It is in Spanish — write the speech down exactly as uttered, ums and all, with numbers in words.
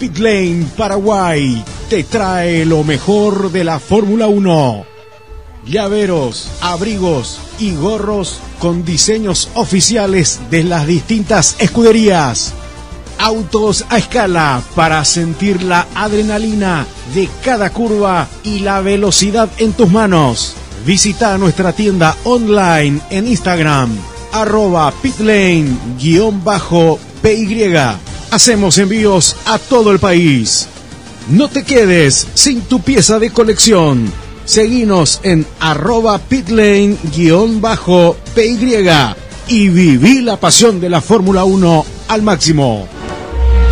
Pitlane Paraguay te trae lo mejor de la Fórmula uno. Llaveros, abrigos y gorros con diseños oficiales de las distintas escuderías. Autos a escala para sentir la adrenalina de cada curva y la velocidad en tus manos. Visita nuestra tienda online en Instagram, arroba pitlane-py. Hacemos envíos a todo el país. No te quedes sin tu pieza de colección. Seguinos en arroba pitlane-py y viví la pasión de la Fórmula uno al máximo.